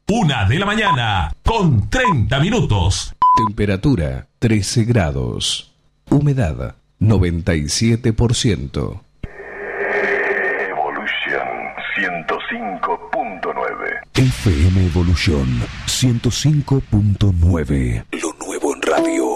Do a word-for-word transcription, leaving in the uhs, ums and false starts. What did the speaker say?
Una de la mañana, con treinta minutos. Temperatura trece grados. Humedad noventa y siete por ciento. Evolution ciento cinco punto nueve. F M Evolución ciento cinco punto nueve. Lo nuevo en radio.